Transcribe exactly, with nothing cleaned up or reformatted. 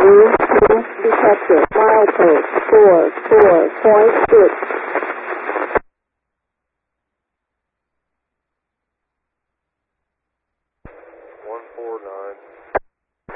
two detected. Milepost four four point six. one four nine.